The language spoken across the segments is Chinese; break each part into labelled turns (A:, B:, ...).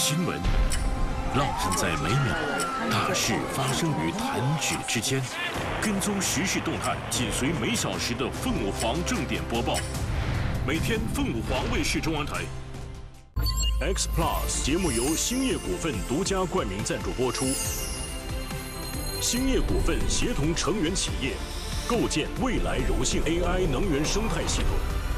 A: 新闻，浪漫在每秒，大事发生于弹指之间。跟踪时事动态，紧随每小时的凤舞凰正点播报。每天凤舞凰卫视中文台。X Plus 节目由兴业股份独家冠名赞助播出。兴业股份协同成员企业，构建未来柔性 AI 能源生态系统。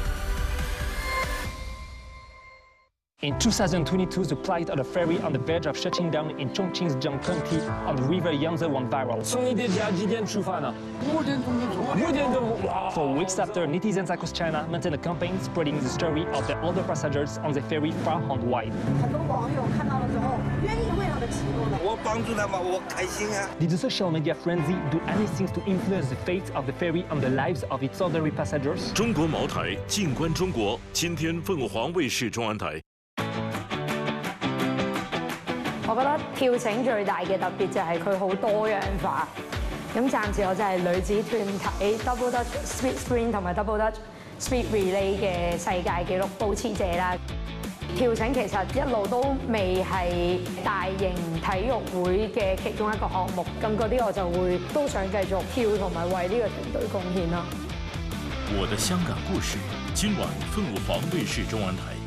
B: In 2022, the plight of the ferry on the verge of shutting down in Chongqing's Jiang County on the river Yangtze went viral.
C: 从你的家几点出发呢？5点钟就出发。5点钟，哇
B: For weeks after, netizens across China maintained a campaign spreading the story of the older passengers on the ferry far and wide.
D: 很多网友看到了之后，愿意为他的启动的。
E: 我帮助他们，我开心啊。
B: Did the social media frenzy do anything to influence the fate of the ferry and the lives of its ordinary passengers?
A: 中国茅台，静观中国。今天凤凰卫視中文台。
F: 我覺得跳繩最大嘅特別就係佢好多樣化。咁暫時我就係女子團體 Double Dutch Speed Sprint 同埋 Double Dutch Speed Relay 嘅世界紀錄保持者啦。跳繩其實一路都未係大型體育會嘅其中一個項目，咁嗰啲我就會都想繼續跳同埋為呢個團隊貢獻啦。
A: 我的香港故事，今晚凤舞凰卫視中文台。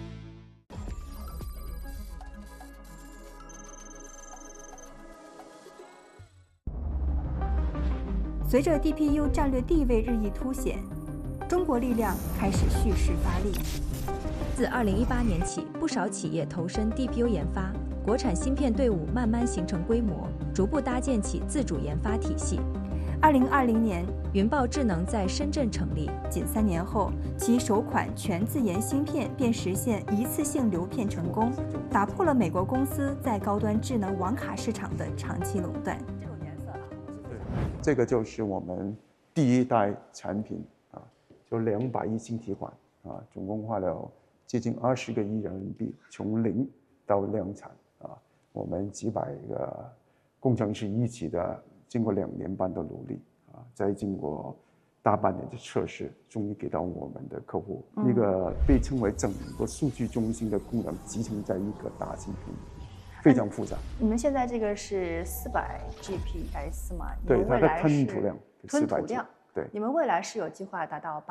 G: 随着 DPU 战略地位日益凸显，中国力量开始蓄势发力。
H: 自2018年起，不少企业投身 DPU 研发，国产芯片队伍慢慢形成规模，逐步搭建起自主研发体系。
G: 2020年，
H: 云豹智能在深圳成立，
G: 仅3年后，其首款全自研芯片便实现一次性流片成功，打破了美国公司在高端智能网卡市场的长期垄断。
I: 这个就是我们第一代产品啊，就200亿晶体管啊，总共花了接近20个亿人民币，从零到量产啊，我们几百个工程师一起的，经过2年半的努力啊，再经过大半年的测试，终于给到我们的客户一个被称为整个数据中心的功能集成在一个大芯片里。非常复杂。
G: 你们现在这个是400 Gbps 吗？
I: 对，它的吞吐量400 G。对，
G: 你们未来是有计划达到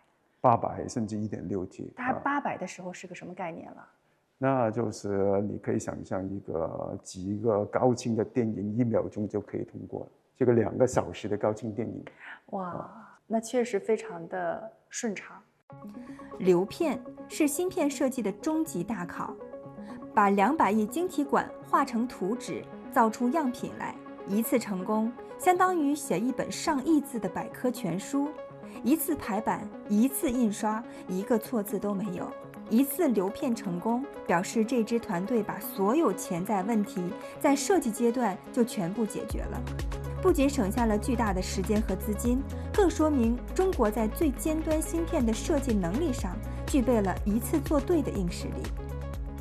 I: 800甚至1.6 T。
G: 它800的时候是个什么概念了？
I: 那就是你可以想象几个高清的电影1秒钟就可以通过了，这个2个小时的高清电影。
G: 哇，那确实非常的顺畅。流片是芯片设计的终极大考。把200亿晶体管画成图纸，造出样品来，一次成功，相当于写一本上亿字的百科全书。一次排版，一次印刷，一个错字都没有。一次流片成功，表示这支团队把所有潜在问题在设计阶段就全部解决了。不仅省下了巨大的时间和资金，更说明中国在最尖端芯片的设计能力上具备了一次做对的硬实力。